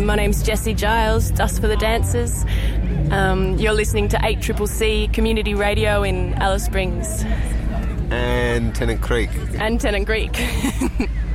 my name's Jessie Giles, Dust for the Dancers. You're listening to 8CCC Community Radio in Alice Springs. And Tennant Creek. And Tennant Creek.